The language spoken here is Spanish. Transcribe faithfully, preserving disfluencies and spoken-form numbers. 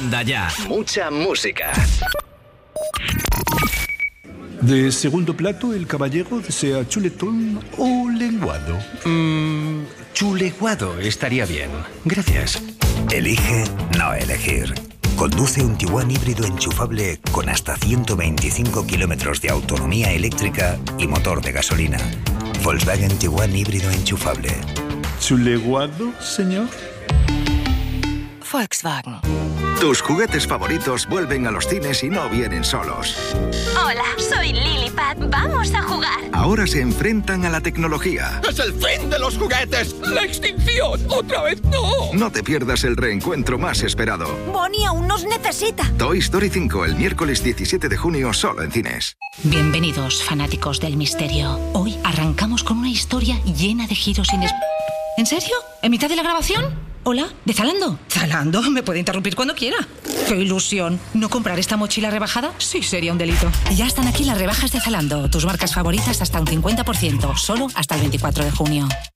Manda ya. Mucha música. De segundo plato, el caballero desea chuletón o lenguado. Mmm, chuleguado estaría bien. Gracias. Elige no elegir. Conduce un Tiguan híbrido enchufable con hasta ciento veinticinco kilómetros de autonomía eléctrica y motor de gasolina. Volkswagen Tiguan híbrido enchufable. ¿Chuleguado, señor? Volkswagen. Tus juguetes favoritos vuelven a los cines y no vienen solos. Hola, soy Lilipad. Vamos a jugar. Ahora se enfrentan a la tecnología. ¡Es el fin de los juguetes! ¡La extinción! ¡Otra vez no! No te pierdas el reencuentro más esperado. Bonnie aún nos necesita. Toy Story cinco, el miércoles diecisiete de junio, solo en cines. Bienvenidos, fanáticos del misterio. Hoy arrancamos con una historia llena de giros inesperados. ¿En serio? ¿En mitad de la grabación? Hola, ¿de Zalando? ¿Zalando? Me puede interrumpir cuando quiera. ¡Qué ilusión! ¿No comprar esta mochila rebajada? Sí, sería un delito. Ya están aquí las rebajas de Zalando. Tus marcas favoritas hasta un cincuenta por ciento. Solo hasta el veinticuatro de junio.